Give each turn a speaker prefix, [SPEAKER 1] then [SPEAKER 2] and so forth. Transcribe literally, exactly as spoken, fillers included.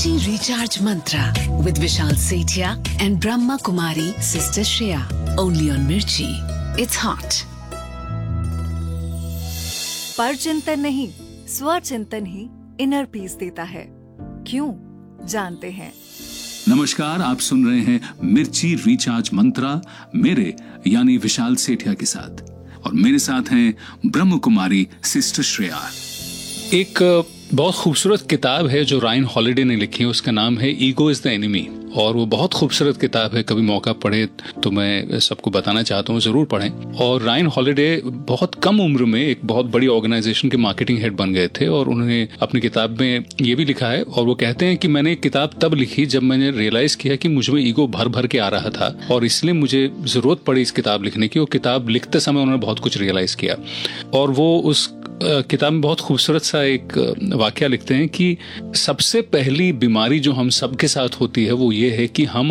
[SPEAKER 1] Mirchi Recharge Mantra with Vishal Sethia and Brahma Kumari Sister Shreya. Only on Mirchi. It's hot.
[SPEAKER 2] पर चिंतन नहीं, स्व चिंतन ही inner peace देता है। क्यों, जानते हैं।
[SPEAKER 3] नमस्कार, आप सुन रहे हैं मिर्ची रिचार्ज मंत्रा मेरे यानी विशाल सेठिया के साथ, और मेरे साथ हैं ब्रह्म कुमारी सिस्टर श्रेया।
[SPEAKER 4] एक बहुत खूबसूरत किताब है जो रायन हॉलिडे ने लिखी है, उसका नाम है ईगो इज द एनिमी, और वो बहुत खूबसूरत किताब है। कभी मौका पड़े तो मैं सबको बताना चाहता हूँ, जरूर पढ़ें। और रायन हॉलिडे बहुत कम उम्र में एक बहुत बड़ी ऑर्गेनाइजेशन के मार्केटिंग हेड बन गए थे, और उन्होंने अपनी किताब में ये भी लिखा है, और वो कहते हैं कि मैंने किताब तब लिखी जब मैंने रियलाइज किया कि मुझ में ईगो भर भर के आ रहा था, और इसलिए मुझे जरूरत पड़ी इस किताब लिखने की। और किताब लिखते समय उन्होंने बहुत कुछ रियलाइज किया, और वो उस किताब में बहुत खूबसूरत सा एक वाकया लिखते हैं कि सबसे पहली बीमारी जो हम सबके साथ होती है वो ये है कि हम